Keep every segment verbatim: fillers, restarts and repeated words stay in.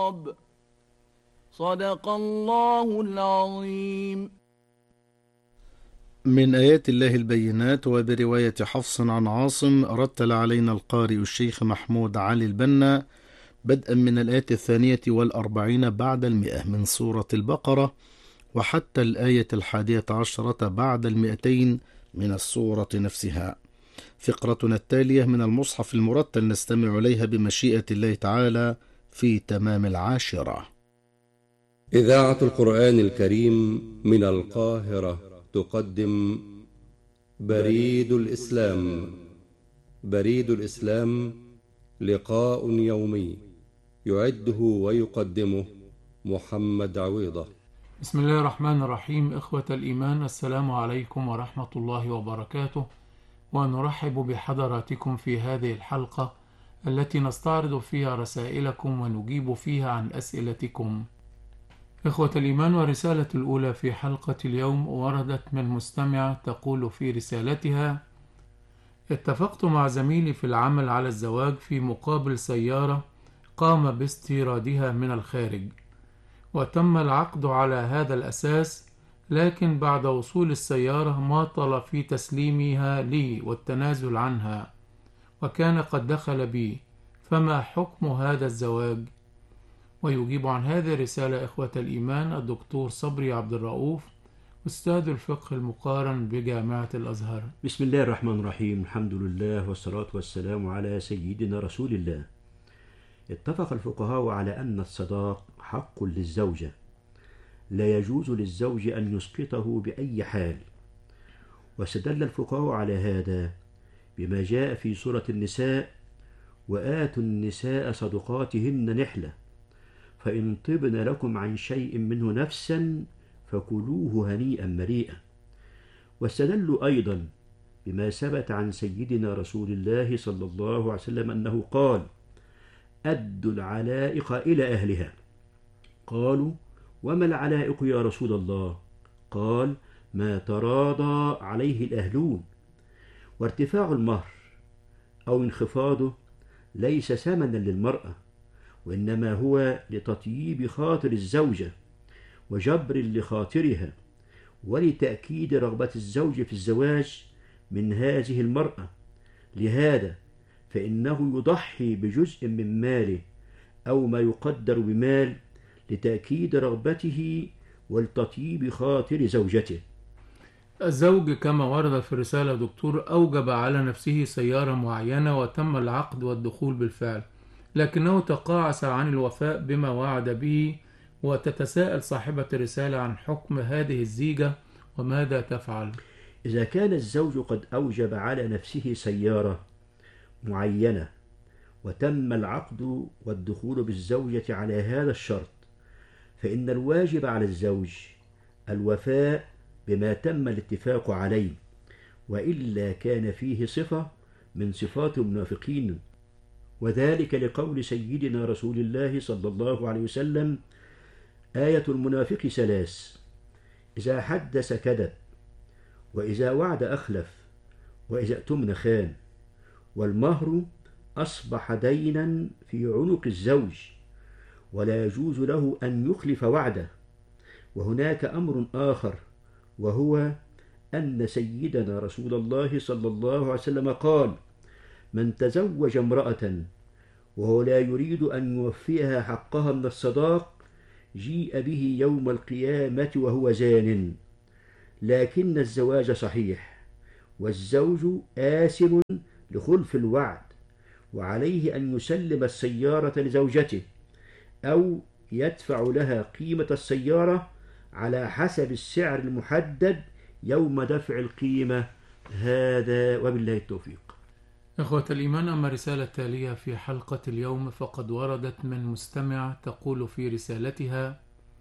العقاب. صدق الله العظيم. من آيات الله البينات. وبرواية حفص عن عاصم رتل علينا القارئ الشيخ محمود علي البنا بدءا من الآية الثانية والأربعين بعد المئة من سورة البقرة وحتى الآية الحادية عشرة بعد المئتين من السورة نفسها. فقرتنا التالية من المصحف المرتل نستمع إليها بمشيئة الله تعالى في تمام العاشرة. إذاعة القرآن الكريم من القاهرة تقدم بريد الإسلام. بريد الإسلام لقاء يومي يعده ويقدمه محمد عويضة. بسم الله الرحمن الرحيم. إخوة الإيمان، السلام عليكم ورحمة الله وبركاته، ونرحب بحضراتكم في هذه الحلقة التي نستعرض فيها رسائلكم ونجيب فيها عن أسئلتكم. إخوة الإيمان، ورسالة الأولى في حلقة اليوم وردت من مستمعة تقول في رسالتها: اتفقت مع زميلي في العمل على الزواج في مقابل سيارة قام باستيرادها من الخارج، وتم العقد على هذا الأساس، لكن بعد وصول السيارة ماطل في تسليمها لي والتنازل عنها، وكان قد دخل بي، فما حكم هذا الزواج؟ ويجيب عن هذه الرسالة إخوة الإيمان الدكتور صبري عبد الرؤوف، أستاذ الفقه المقارن بجامعة الأزهر. بسم الله الرحمن الرحيم. الحمد لله والصلاة والسلام على سيدنا رسول الله. اتفق الفقهاء على أن الصداق حق للزوجة، لا يجوز للزوج أن يسقطه بأي حال، واستدل الفقهاء على هذا بما جاء في سورة النساء: وآتوا النساء صدقاتهن نحلة فإن طبن لكم عن شيء منه نفسا فكلوه هنيئا مريئا. واستدلوا أيضا بما ثبت عن سيدنا رسول الله صلى الله عليه وسلم أنه قال: أدوا العلائق إلى أهلها. قالوا: وما العلائق يا رسول الله؟ قال: ما تراضى عليه الأهلون. وارتفاع المهر أو انخفاضه ليس ثمنا للمرأة، وإنما هو لتطييب خاطر الزوجة وجبر لخاطرها ولتأكيد رغبة الزوج في الزواج من هذه المرأة. لهذا فإنه يضحي بجزء من ماله أو ما يقدر بمال لتأكيد رغبته ولتطيب خاطر زوجته. الزوج كما ورد في الرسالة دكتور أوجب على نفسه سيارة معينة وتم العقد والدخول بالفعل، لكنه تقاعس عن الوفاء بما وعد به، وتتساءل صاحبة الرسالة عن حكم هذه الزيجة وماذا تفعل؟ إذا كان الزوج قد أوجب على نفسه سيارة معينة وتم العقد والدخول بالزوجة على هذا الشرط، فإن الواجب على الزوج الوفاء بما تم الاتفاق عليه، وإلا كان فيه صفة من صفات المنافقين، وذلك لقول سيدنا رسول الله صلى الله عليه وسلم: آية المنافق ثلاث: إذا حدث كذب، وإذا وعد أخلف، وإذا اؤتمن خان. والمهر أصبح دينا في عنق الزوج، ولا يجوز له أن يخلف وعده. وهناك أمر آخر، وهو أن سيدنا رسول الله صلى الله عليه وسلم قال: من تزوج امرأة وهو لا يريد أن يوفيها حقها من الصداق جيء به يوم القيامة وهو زان. لكن الزواج صحيح، والزوج آثم لخلف الوعد، وعليه أن يسلم السيارة لزوجته أو يدفع لها قيمة السيارة على حسب السعر المحدد يوم دفع القيمة. هذا وبالله التوفيق. إخوة الإيمان، أما الرسالة التالية في حلقة اليوم فقد وردت من مستمع تقول في رسالتها: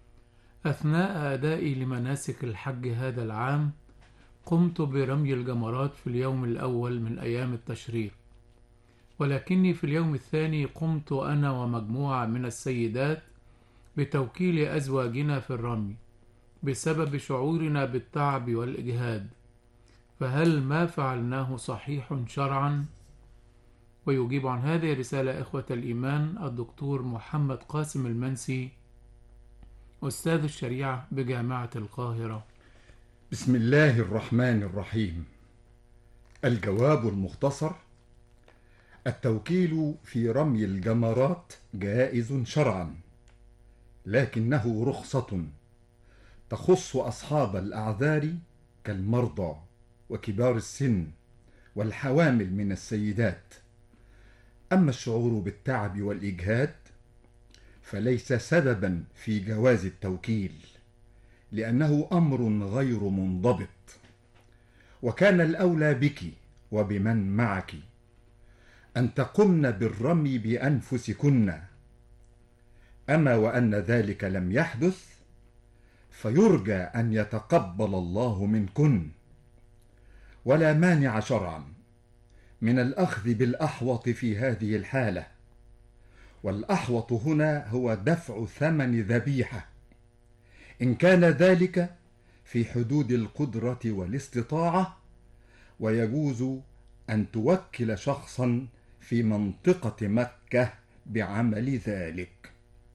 أثناء أدائي لمناسك الحج هذا العام قمت برمي الجمرات في اليوم الأول من أيام التشريق، ولكني في اليوم الثاني قمت أنا ومجموعة من السيدات بتوكيل أزواجنا في الرمي بسبب شعورنا بالتعب والإجهاد، فهل ما فعلناه صحيح شرعا؟ ويجيب عن هذه الرسالة إخوة الإيمان الدكتور محمد قاسم المنسي، أستاذ الشريعة بجامعة القاهرة. بسم الله الرحمن الرحيم. الجواب المختصر: التوكيل في رمي الجمرات جائز شرعا، لكنه رخصة تخص أصحاب الأعذار كالمرضى وكبار السن والحوامل من السيدات. أما الشعور بالتعب والإجهاد فليس سببا في جواز التوكيل، لأنه أمر غير منضبط، وكان الأولى بك وبمن معك أن تقمن بالرمي بأنفسكن. أما وأن ذلك لم يحدث فيرجى أن يتقبل الله منكن، ولا مانع شرعا من الأخذ بالأحوط في هذه الحالة. والأحوط هنا هو دفع ثمن ذبيحة إن كان ذلك في حدود القدرة والاستطاعة، ويجوز أن توكل شخصا في منطقة مكة بعمل ذلك.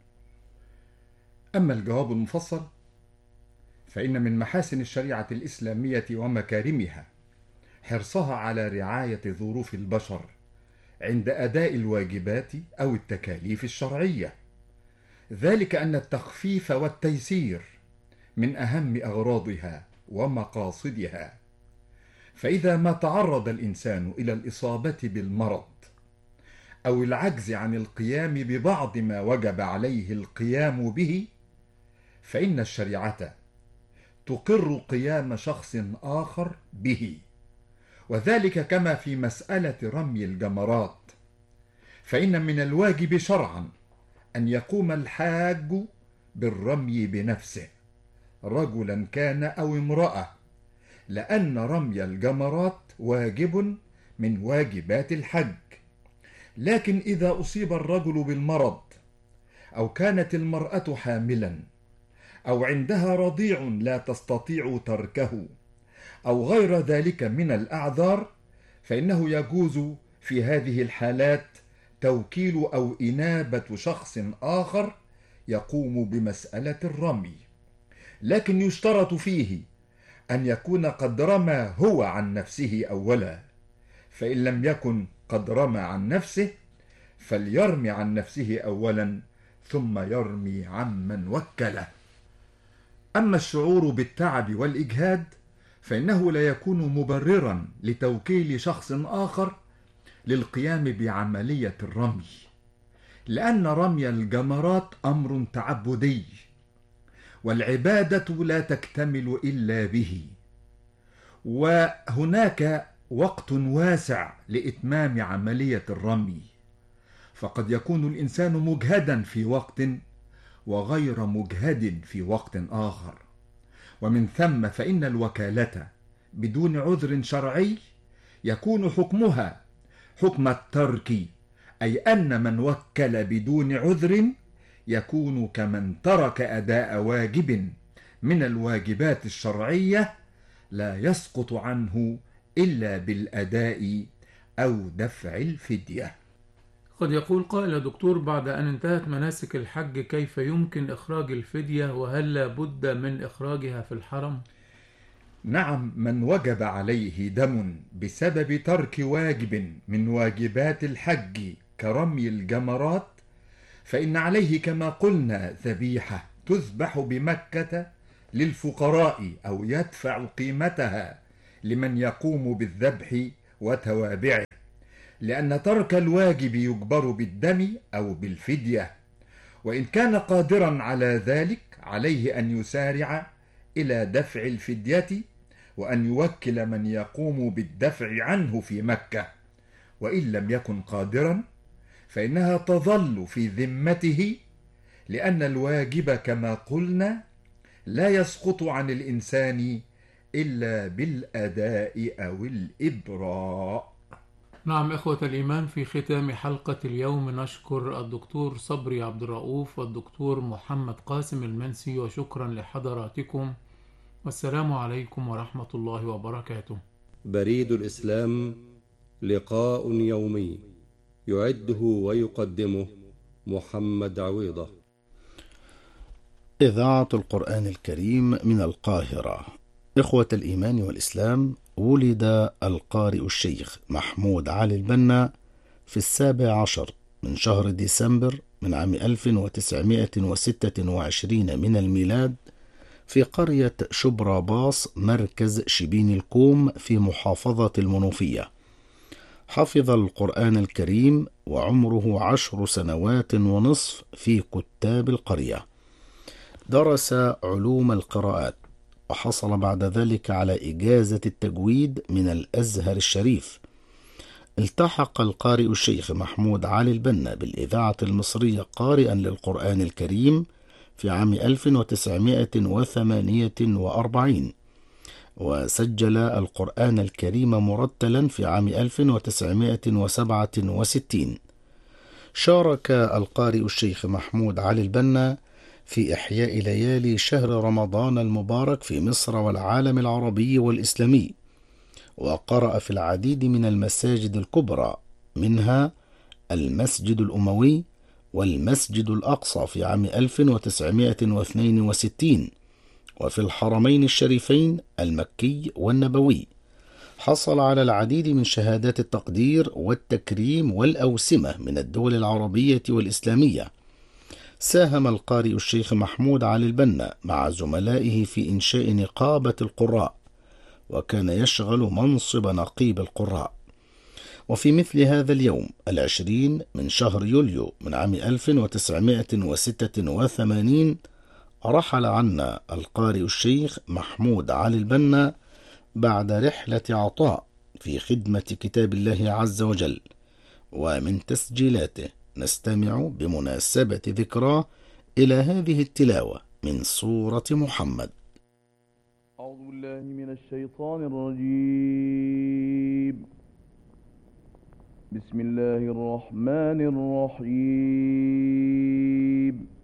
أما الجواب المفصل فإن من محاسن الشريعة الإسلامية ومكارمها حرصها على رعاية ظروف البشر عند أداء الواجبات أو التكاليف الشرعية، ذلك أن التخفيف والتيسير من أهم أغراضها ومقاصدها. فإذا ما تعرض الإنسان إلى الإصابة بالمرض أو العجز عن القيام ببعض ما وجب عليه القيام به، فإن الشريعة تقر قيام شخص آخر به، وذلك كما في مسألة رمي الجمرات. فإن من الواجب شرعا أن يقوم الحاج بالرمي بنفسه، رجلا كان أو امرأة، لأن رمي الجمرات واجب من واجبات الحج. لكن إذا أصيب الرجل بالمرض، أو كانت المرأة حاملا، أو عندها رضيع لا تستطيع تركه، أو غير ذلك من الأعذار، فإنه يجوز في هذه الحالات توكيل أو إنابة شخص آخر يقوم بمسألة الرمي، لكن يشترط فيه أن يكون قد رمى هو عن نفسه أولا، فإن لم يكن قد رمى عن نفسه فليرمي عن نفسه أولا ثم يرمي عمن وكله. أما الشعور بالتعب والإجهاد فإنه لا يكون مبررا لتوكيل شخص آخر للقيام بعملية الرمي، لأن رمي الجمرات أمر تعبدي، والعبادة لا تكتمل إلا به، وهناك وقت واسع لإتمام عملية الرمي، فقد يكون الإنسان مجهدا في وقت وغير مجهد في وقت آخر. ومن ثم فإن الوكالة بدون عذر شرعي يكون حكمها حكم الترك، أي أن من وكل بدون عذر يكون كمن ترك أداء واجب من الواجبات الشرعية لا يسقط عنه إلا بالأداء أو دفع الفدية. قد يقول قائل: دكتور، بعد أن انتهت مناسك الحج كيف يمكن إخراج الفدية، وهل لا بد من إخراجها في الحرم؟ نعم، من وجب عليه دم بسبب ترك واجب من واجبات الحج كرمي الجمرات فإن عليه كما قلنا ذبيحة تذبح بمكة للفقراء أو يدفع قيمتها لمن يقوم بالذبح وتوابعه، لأن ترك الواجب يجبر بالدم أو بالفدية. وإن كان قادرا على ذلك عليه أن يسارع إلى دفع الفدية، وأن يوكل من يقوم بالدفع عنه في مكة. وإن لم يكن قادرا فإنها تظل في ذمته، لأن الواجب كما قلنا لا يسقط عن الإنسان إلا بالأداء أو الإبراء. نعم إخوة الإيمان، في ختام حلقة اليوم نشكر الدكتور صبري عبد الرؤوف والدكتور محمد قاسم المنسي، وشكرا لحضراتكم، والسلام عليكم ورحمة الله وبركاته. بريد الإسلام، لقاء يومي يعده ويقدمه محمد عويضة. إذاعة القرآن الكريم من القاهرة. إخوة الإيمان والإسلام، ولد القارئ الشيخ محمود علي البنا في السابع عشر من شهر ديسمبر من عام ألف وتسعمائة وستة وعشرين من الميلاد في قرية شبراباص مركز شبين الكوم في محافظة المنوفية. حفظ القرآن الكريم وعمره عشر سنوات ونصف في كتاب القرية. درس علوم القراءات وحصل بعد ذلك على إجازة التجويد من الأزهر الشريف. التحق القارئ الشيخ محمود علي البنا بالإذاعة المصرية قارئا للقرآن الكريم في عام ألف وتسعمائة وثمانية وأربعين، وسجل القرآن الكريم مرتلا في عام ألف وتسعمائة وسبعة وستين. شارك القارئ الشيخ محمود علي البنا في إحياء ليالي شهر رمضان المبارك في مصر والعالم العربي والإسلامي، وقرأ في العديد من المساجد الكبرى، منها المسجد الأموي والمسجد الأقصى في عام ألف وتسعمائة واثنين وستين، وفي الحرمين الشريفين المكي والنبوي. حصل على العديد من شهادات التقدير والتكريم والأوسمة من الدول العربية والإسلامية. ساهم القارئ الشيخ محمود علي البنا مع زملائه في إنشاء نقابة القراء، وكان يشغل منصب نقيب القراء. وفي مثل هذا اليوم العشرين من شهر يوليو من عام ألف وتسعمائة وستة وثمانين رحل عنا القارئ الشيخ محمود علي البنا بعد رحلة عطاء في خدمة كتاب الله عز وجل. ومن تسجيلاته نستمع بمناسبة ذكراه إلى هذه التلاوة من سورة محمد. أعوذ بالله من الشيطان الرجيم. بسم الله الرحمن الرحيم.